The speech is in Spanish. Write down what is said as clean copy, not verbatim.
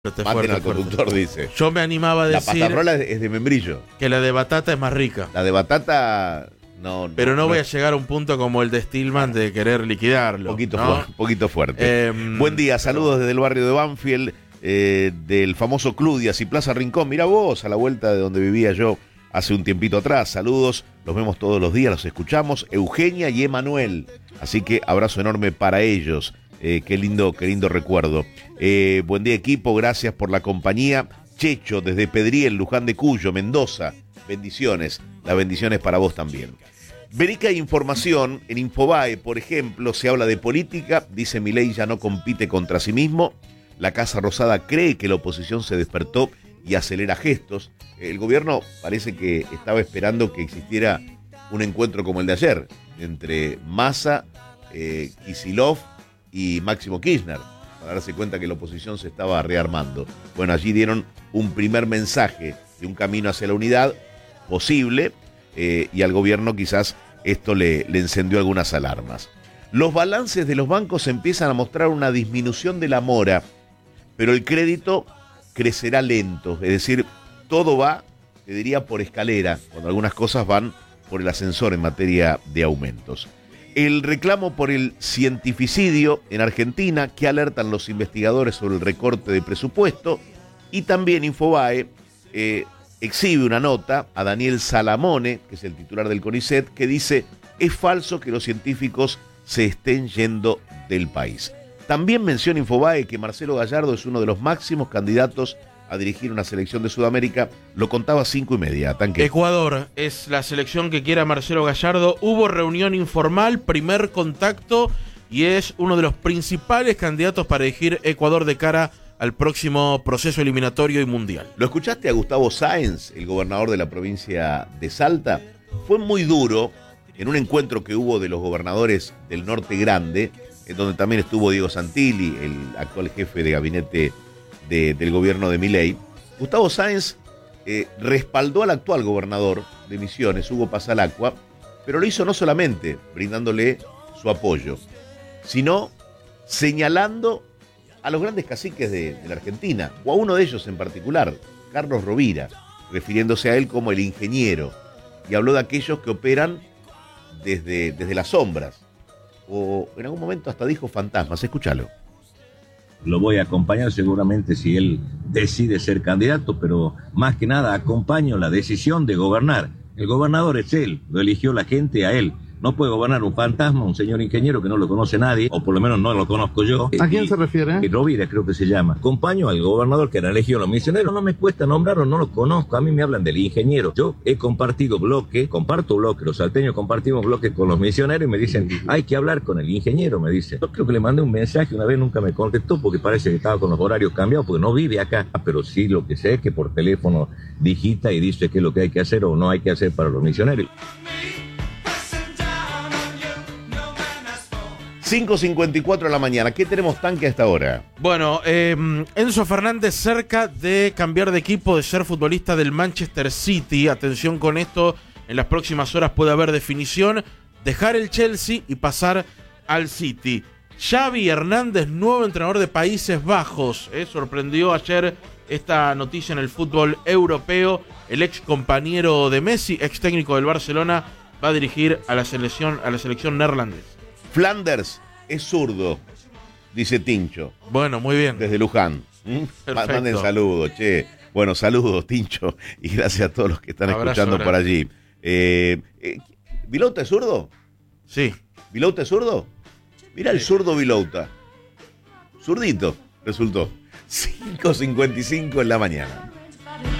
Maten al conductor, dice. Yo me animaba a decir... La pasta rola es de membrillo. Que la de batata es más rica. La de batata... No, pero no voy a llegar a un punto como el de Stillman de querer liquidarlo. Poquito fuerte. Buen día, saludos desde el barrio de Banfield, del famoso Cludias y Plaza Rincón. Mira vos, a la vuelta de donde vivía yo hace un tiempito atrás. Saludos, los vemos todos los días, los escuchamos. Eugenia y Emanuel. Así que abrazo enorme para ellos. Qué lindo recuerdo. Buen día, equipo, gracias por la compañía. Checho, desde Pedriel, Luján de Cuyo, Mendoza. Bendiciones, las bendiciones para vos también. Verica información, en Infobae, por ejemplo, se habla de política, dice Milei ya no compite contra sí mismo, la Casa Rosada cree que la oposición se despertó y acelera gestos, el gobierno parece que estaba esperando que existiera un encuentro como el de ayer, entre Massa, Kicillof y Máximo Kirchner, para darse cuenta que la oposición se estaba rearmando. Bueno, allí dieron un primer mensaje de un camino hacia la unidad posible, y al gobierno quizás esto le encendió algunas alarmas. Los balances de los bancos empiezan a mostrar una disminución de la mora, pero el crédito crecerá lento, es decir, todo va, te diría, por escalera, cuando algunas cosas van por el ascensor en materia de aumentos. El reclamo por el cientificidio en Argentina, que alertan los investigadores sobre el recorte de presupuesto, y también Infobae exhibe una nota a Daniel Salamone, que es el titular del CONICET, que dice: es falso que los científicos se estén yendo del país. También menciona Infobae que Marcelo Gallardo es uno de los máximos candidatos a dirigir una selección de Sudamérica. Lo contaba 5:30. Tanque. Ecuador es la selección que quiere a Marcelo Gallardo. Hubo reunión informal, primer contacto, y es uno de los principales candidatos para dirigir Ecuador de cara al próximo proceso eliminatorio y mundial. ¿Lo escuchaste a Gustavo Sáenz, el gobernador de la provincia de Salta? Fue muy duro en un encuentro que hubo de los gobernadores del Norte Grande, en donde también estuvo Diego Santilli, el actual jefe de gabinete del gobierno de Milei. Gustavo Sáenz respaldó al actual gobernador de Misiones, Hugo Pasalacqua, pero lo hizo no solamente brindándole su apoyo, sino señalando a los grandes caciques de la Argentina, o a uno de ellos en particular, Carlos Rovira, refiriéndose a él como el ingeniero, y habló de aquellos que operan desde las sombras, o en algún momento hasta dijo fantasmas. Escúchalo. Lo voy a acompañar seguramente si él decide ser candidato, pero más que nada acompaño la decisión de gobernar. El gobernador es él, lo eligió la gente a él. No puede gobernar un fantasma, un señor ingeniero que no lo conoce nadie, o por lo menos no lo conozco yo. ¿A quién se refiere? Rovira, creo que se llama. Acompaño al gobernador que han elegido los misioneros. No me cuesta nombrarlo, no lo conozco. A mí me hablan del ingeniero. Yo he compartido comparto bloque. Los salteños compartimos bloque con los misioneros y me dicen, hay que hablar con el ingeniero, me dice. Yo creo que le mandé un mensaje una vez, nunca me contestó porque parece que estaba con los horarios cambiados, porque no vive acá. Pero sí, lo que sé es que por teléfono digita y dice qué es lo que hay que hacer o no hay que hacer para los misioneros. 5:54 de la mañana. ¿Qué tenemos, Tanque, a esta hora? Bueno, Enzo Fernández cerca de cambiar de equipo, de ser futbolista del Manchester City. Atención con esto, en las próximas horas puede haber definición. Dejar el Chelsea y pasar al City. Xavi Hernández, nuevo entrenador de Países Bajos. Sorprendió ayer esta noticia en el fútbol europeo. El ex compañero de Messi, ex técnico del Barcelona, va a dirigir a la selección neerlandesa. Flanders es zurdo, dice Tincho. Bueno, muy bien. Desde Luján. Manden saludos, che. Bueno, saludos, Tincho. Y gracias a todos los que están escuchando por allí. ¿Vilouta es zurdo? Sí. ¿Vilouta es zurdo? Mira el zurdo Vilouta. Zurdito, resultó. 5:55 en la mañana.